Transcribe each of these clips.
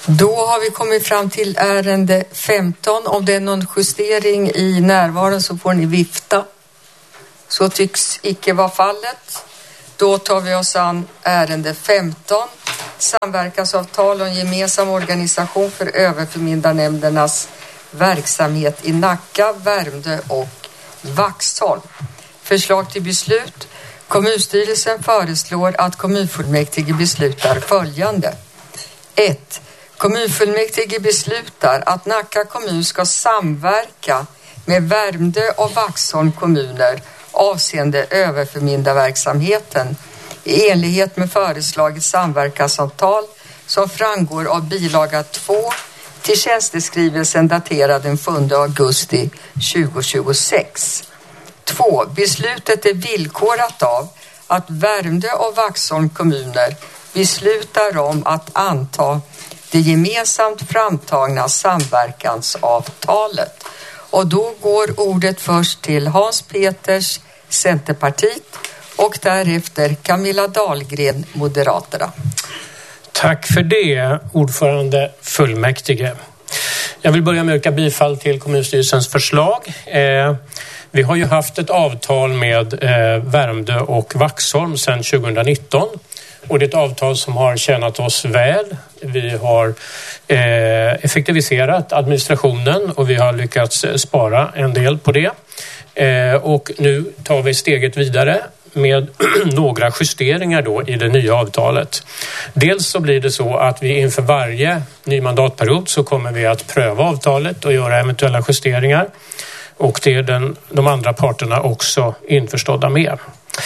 Då har vi kommit fram till ärende 15. Om det är någon justering i närvaron så får ni vifta. Så tycks icke vara fallet. Då tar vi oss an ärende 15. Samverkansavtal om gemensam organisation för överförmyndarnämndernas verksamhet i Nacka, Värmdö och Vaxholm. Förslag till beslut. Kommunstyrelsen föreslår att kommunfullmäktige beslutar följande. 1. Kommunfullmäktige beslutar att Nacka kommun ska samverka med Värmdö och Vaxholm kommuner avseende överförmyndarverksamheten i enlighet med föreslaget samverkansavtal som framgår av bilaga 2 till tjänsteskrivelsen daterad den 7 augusti 2026. 2. Beslutet är villkorat av att Värmdö och Vaxholm kommuner beslutar om att anta det gemensamt framtagna samverkansavtalet. Och då går ordet först till Hans Peters, Centerpartiet, och därefter Camilla Dahlgren, Moderaterna. Tack för det, ordförande fullmäktige. Jag vill börja med att yrka bifall till kommunstyrelsens förslag. Vi har ju haft ett avtal med Värmdö och Vaxholm sedan 2019. Och det är ett avtal som har tjänat oss väl. Vi har effektiviserat administrationen och vi har lyckats spara en del på det. Och nu tar vi steget vidare med några justeringar då i det nya avtalet. Dels så blir det så att vi inför varje ny mandatperiod så kommer vi att pröva avtalet och göra eventuella justeringar. Och det är de andra parterna också införstådda med.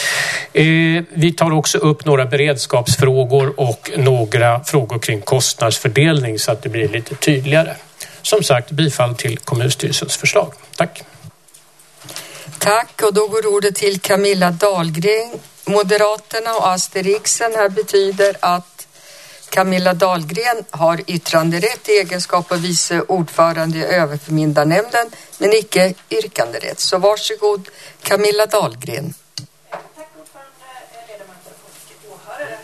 Vi tar också upp några beredskapsfrågor och några frågor kring kostnadsfördelning så att det blir lite tydligare. Som sagt, bifall till kommunstyrelsens förslag. Tack. Tack, och då går ordet till Camilla Dahlgren, Moderaterna, och asterixen här betyder att Camilla Dahlgren har yttranderätt i egenskap av vice ordförande i överförmyndarnämnden men icke yrkanderätt. Så varsågod Camilla Dahlgren. Tack ordförande, ledamöter och åhörare.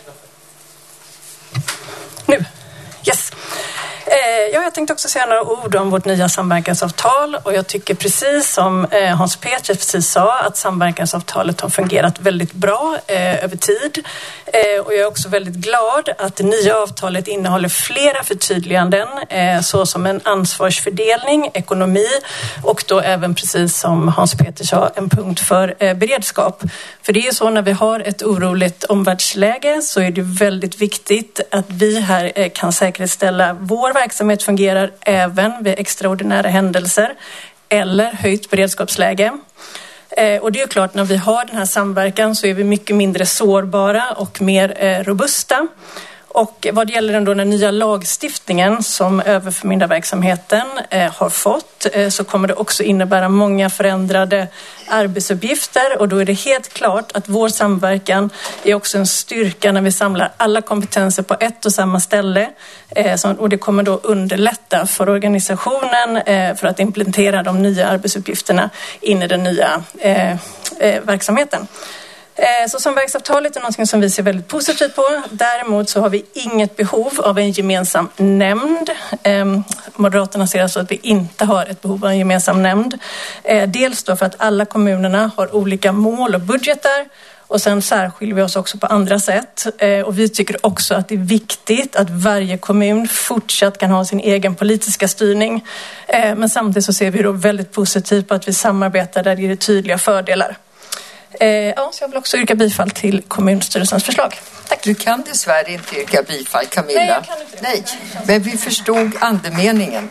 Nu, yes. Jag tänkte också säga några ord om vårt nya samverkansavtal, och jag tycker precis som Hans Peter precis sa att samverkansavtalet har fungerat väldigt bra över tid, och jag är också väldigt glad att det nya avtalet innehåller flera förtydliganden så som en ansvarsfördelning, ekonomi och då även precis som Hans Peter sa en punkt för beredskap. För det är så när vi har ett oroligt omvärldsläge så är det väldigt viktigt att vi här kan säkerställa vår verksamhet fungerar även vid extraordinära händelser eller höjt beredskapsläge. Och det är klart, när vi har den här samverkan så är vi mycket mindre sårbara och mer robusta. Och vad det gäller den nya lagstiftningen som överförmyndarverksamheten har fått så kommer det också innebära många förändrade arbetsuppgifter, och då är det helt klart att vår samverkan är också en styrka när vi samlar alla kompetenser på ett och samma ställe, och det kommer då underlätta för organisationen för att implementera de nya arbetsuppgifterna in i den nya verksamheten. Så samverkansavtalet är något som vi ser väldigt positivt på. Däremot så har vi inget behov av en gemensam nämnd. Moderaterna ser alltså att vi inte har ett behov av en gemensam nämnd. Dels då för att alla kommunerna har olika mål och budgetar. Och sen särskiljer vi oss också på andra sätt. Och vi tycker också att det är viktigt att varje kommun fortsatt kan ha sin egen politiska styrning. Men samtidigt så ser vi då väldigt positivt på att vi samarbetar där det är tydliga fördelar. Så jag vill också yrka bifall till kommunstyrelsens förslag. Tack. Du kan dessvärre inte yrka bifall, Camilla. Nej, jag kan inte det. Nej, men vi förstod andemeningen.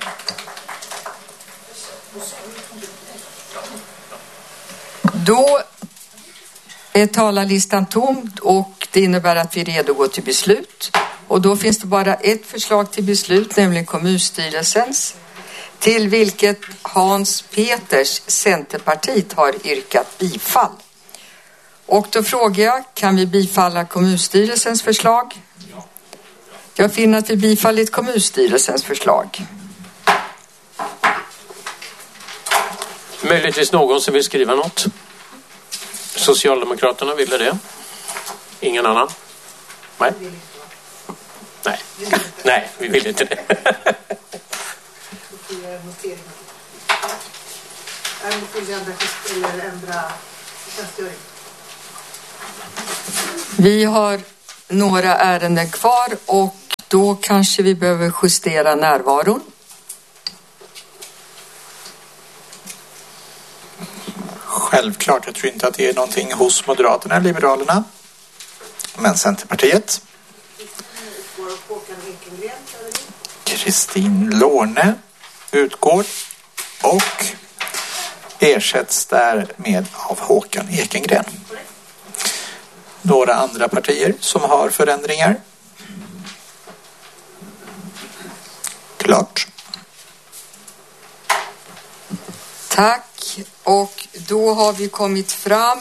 Då är talarlistan tom och det innebär att vi är redo att gå till beslut. Och då finns det bara ett förslag till beslut, nämligen kommunstyrelsens, till vilket Hans Peters, Centerpartiet, har yrkat bifall. Och då frågar jag, kan vi bifalla kommunstyrelsens förslag? Jag finner att vi bifallit kommunstyrelsens förslag. Möjligtvis någon som vill skriva något? Socialdemokraterna ville det. Ingen annan? Nej. Nej, vi vill inte det. Vi har några ärenden kvar och då kanske vi behöver justera närvaron. Självklart, jag tror inte att det är någonting hos Moderaterna eller Liberalerna. Men Centerpartiet. Kristin Lorne utgår och ersätts därmed av Håkan Ekengren. Några andra partier som har förändringar? Klart. Tack. Och då har vi kommit fram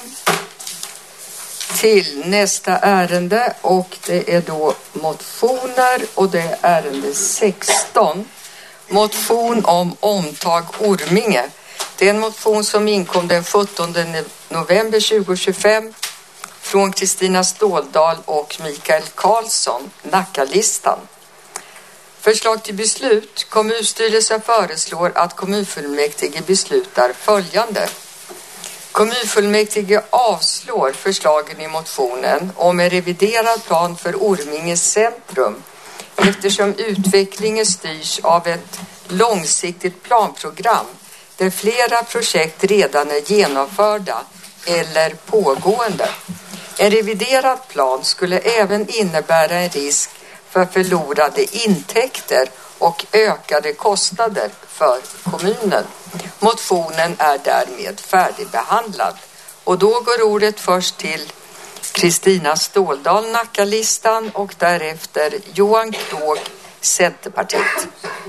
till nästa ärende och det är då motioner och det är ärende 16. Motion om omtag Orminge. Det är en motion som inkom den 17 november 2025 från Kristina Ståldal och Mikael Karlsson, Nackalistan. Förslag till beslut. Kommunstyrelsen föreslår att kommunfullmäktige beslutar följande. Kommunfullmäktige avslår förslagen i motionen om en reviderad plan för Orminges centrum eftersom utvecklingen styrs av ett långsiktigt planprogram där flera projekt redan är genomförda eller pågående. En reviderad plan skulle även innebära en risk för förlorade intäkter och ökade kostnader för kommunen. Motionen är därmed färdigbehandlad. Och då går ordet först till Kristina Ståldal, Nackalistan, och därefter Johan Krog, Centerpartiet.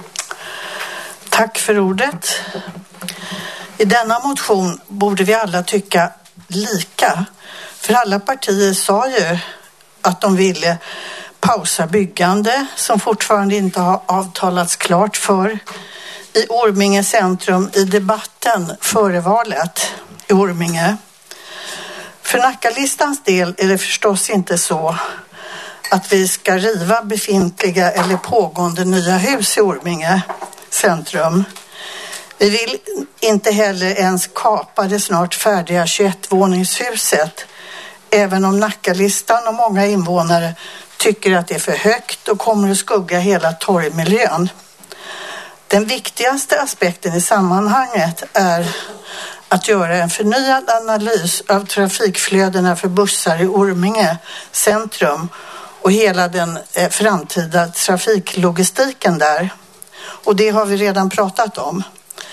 Tack för ordet. I denna motion borde vi alla tycka lika. För alla partier sa ju att de ville pausa byggande som fortfarande inte har avtalats klart för i Orminge centrum i debatten före valet i Orminge. För Nackalistans del är det förstås inte så att vi ska riva befintliga eller pågående nya hus i Orminge centrum. Vi vill inte heller ens kapa det snart färdiga 21-våningshuset, även om Nackalistan och många invånare tycker att det är för högt och kommer att skugga hela torgmiljön. Den viktigaste aspekten i sammanhanget är att göra en förnyad analys av trafikflödena för bussar i Orminge centrum och hela den framtida trafiklogistiken där. Och det har vi redan pratat om.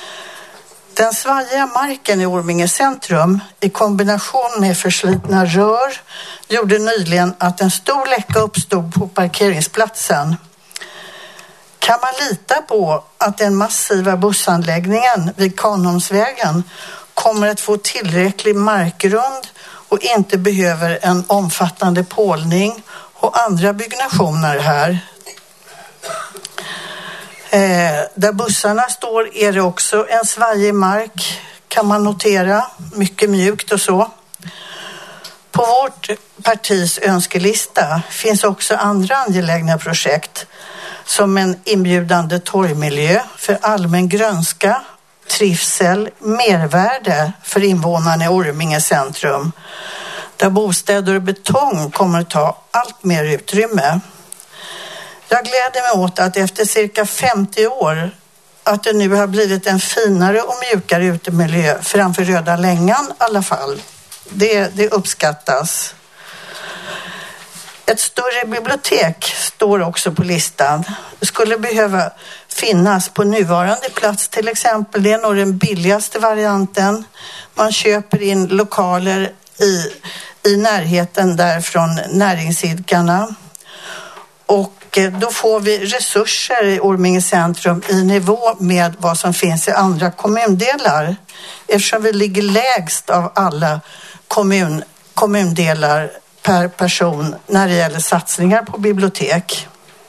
Den svajiga marken i Orminge centrum i kombination med förslitna rör gjorde nyligen att en stor läcka uppstod på parkeringsplatsen. Kan man lita på att den massiva bussanläggningen vid Kanholmsvägen kommer att få tillräcklig markgrund och inte behöver en omfattande pålning och andra byggnationer här? Där bussarna står är det också en svajig mark, kan man notera, mycket mjukt och så. På vårt partis önskelista finns också andra angelägna projekt som en inbjudande torgmiljö för allmän grönska, trivsel, mervärde för invånarna i Orminge centrum, där bostäder och betong kommer att ta allt mer utrymme. Jag gläder mig åt att efter cirka 50 år att det nu har blivit en finare och mjukare utemiljö framför Röda Längan i alla fall. Det uppskattas. Ett större bibliotek står också på listan. Det skulle behöva finnas på nuvarande plats till exempel. Det är nog den billigaste varianten. Man köper in lokaler i närheten där från näringsidkarna. Och då får vi resurser i Orminge centrum i nivå med vad som finns i andra kommundelar. Eftersom vi ligger lägst av alla kommundelar per person när det gäller satsningar på bibliotek.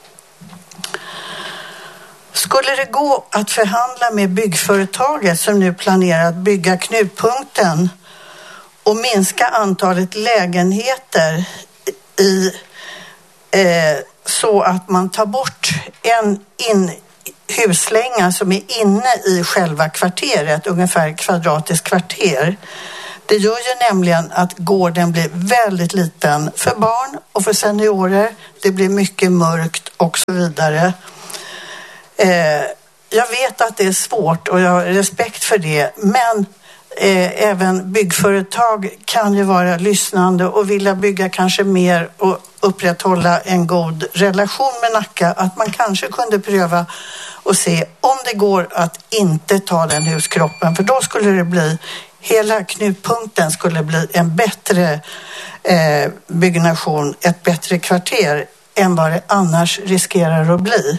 Skulle det gå att förhandla med byggföretaget som nu planerar att bygga knutpunkten och minska antalet lägenheter så att man tar bort en huslänga som är inne i själva kvarteret, ungefär kvadratiskt kvarter. Det gör ju nämligen att gården blir väldigt liten för barn och för seniorer. Det blir mycket mörkt och så vidare. Jag vet att det är svårt och jag har respekt för det, men även byggföretag kan ju vara lyssnande och vilja bygga kanske mer och upprätthålla en god relation med Nacka. Att man kanske kunde pröva och se om det går att inte ta den huskroppen, för då skulle det bli, hela knutpunkten skulle bli en bättre byggnation, ett bättre kvarter än vad det annars riskerar att bli.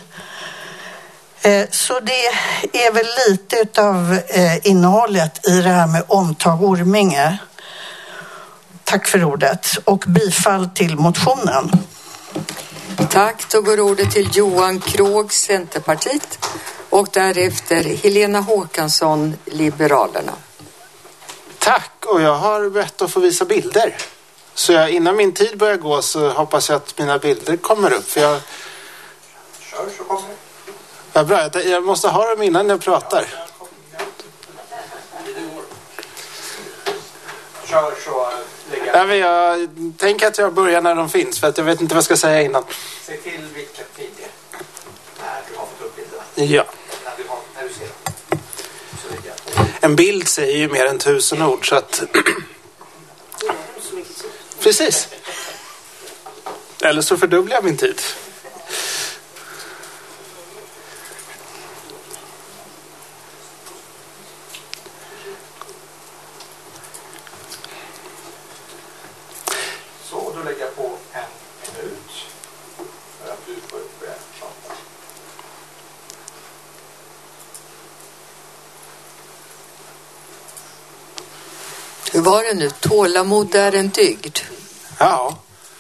Så det är väl lite av innehållet i det här med omtag Orminge. Tack för ordet och bifall till motionen. Tack, då går ordet till Johan Krog, Centerpartiet, och därefter Helena Håkansson, Liberalerna. Tack, och jag har bett att få visa bilder. Så innan min tid börjar gå så hoppas jag att mina bilder kommer upp. För jag... Kör så kommer det. Ja, bra, jag måste ha dem innan jag pratar. Kör så. Ja, men jag tänker att jag börjar när de finns, för att jag vet inte vad jag ska säga innan. Se till vilken tid det är. När du har fått upp bilderna. Ja. När du ser dem. En bild säger ju mer än 1000 ord, så att... Precis. Eller så fördubblar jag min tid. Så, då lägger jag på en minut för att du får börja prata. Hur var det nu? Tålamod är en dygd. Ja.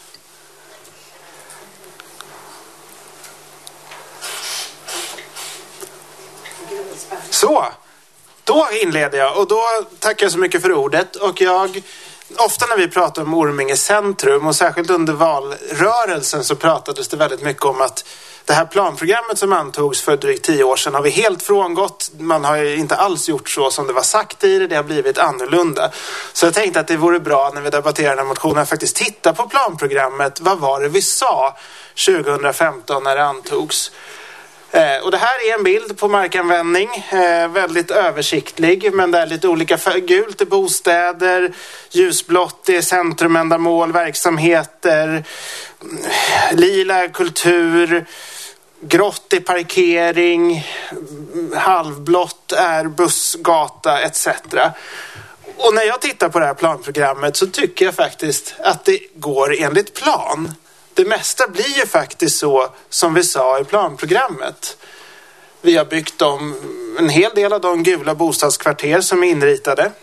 Så, då inleder jag och då tackar jag så mycket för ordet. Och ofta när vi pratar om Orminge centrum och särskilt under valrörelsen så pratades det väldigt mycket om att det här planprogrammet som antogs för drygt 10 år sedan har vi helt frångått. Man har ju inte alls gjort så som det var sagt i det. Det har blivit annorlunda. Så jag tänkte att det vore bra när vi debatterar den här motionen att faktiskt titta på planprogrammet. Vad var det vi sa 2015 när det antogs? Och det här är en bild på markanvändning, väldigt översiktlig, men det är lite olika gult är bostäder, ljusblått är centrumändamål, verksamheter, lila kultur, grått är parkering, halvblått är bussgata etc. Och när jag tittar på det här planprogrammet så tycker jag faktiskt att det går enligt plan. Det mesta blir ju faktiskt så som vi sa i planprogrammet. Vi har byggt om en hel del av de gula bostadskvarter som är inritade.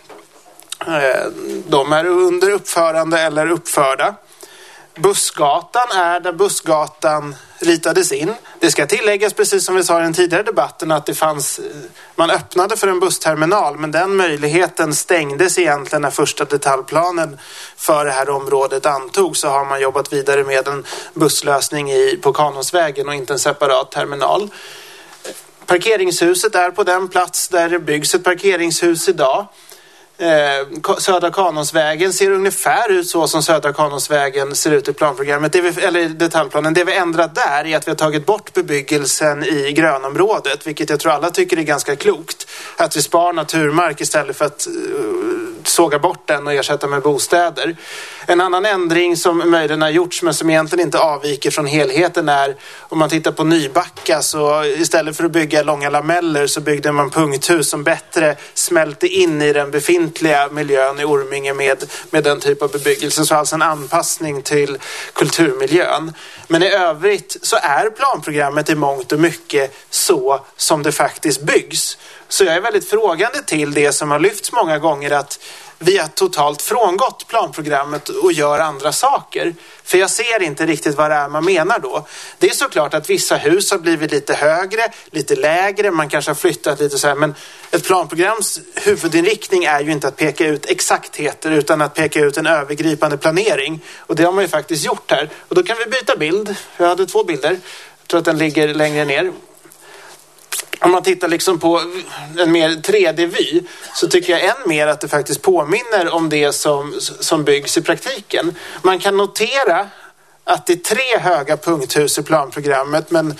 De är under uppförande eller uppförda. Bussgatan är där Bussgatan ritades in. Det ska tilläggas, precis som vi sa i den tidigare debatten, att man öppnade för en bussterminal, men den möjligheten stängdes egentligen när första detaljplanen för det här området antogs. Så har man jobbat vidare med en busslösning på Kanonsvägen och inte en separat terminal. Parkeringshuset är på den plats där det byggs ett parkeringshus idag. Södra Kanonsvägen ser ungefär ut så som Södra Kanonsvägen ser ut i planprogrammet, eller detaljplanen. Det vi ändrat där är att vi har tagit bort bebyggelsen i grönområdet, vilket jag tror alla tycker är ganska klokt. Att vi spar naturmark istället för att såga bort den och ersätta med bostäder. En annan ändring som möjligen har gjorts men som egentligen inte avviker från helheten är, om man tittar på Nybacka, så istället för att bygga långa lameller så byggde man punkthus som bättre smälte in i den befintliga miljön i Orminge med den typ av bebyggelse. Så alltså en anpassning till kulturmiljön. Men i övrigt så är planprogrammet i mångt och mycket så som det faktiskt byggs. Så jag är väldigt frågande till det som har lyfts många gånger, att vi har totalt frångått planprogrammet och gör andra saker. För jag ser inte riktigt vad det är man menar då. Det är såklart att vissa hus har blivit lite högre, lite lägre, man kanske har flyttat lite så här, men ett planprograms huvudinriktning är ju inte att peka ut exaktheter utan att peka ut en övergripande planering. Och det har man ju faktiskt gjort här. Och då kan vi byta bild. Jag hade 2 bilder. Jag tror att den ligger längre ner. Om man tittar liksom på en mer 3D-vy så tycker jag än mer att det faktiskt påminner om det som byggs i praktiken. Man kan notera att det är 3 höga punkthus i planprogrammet, men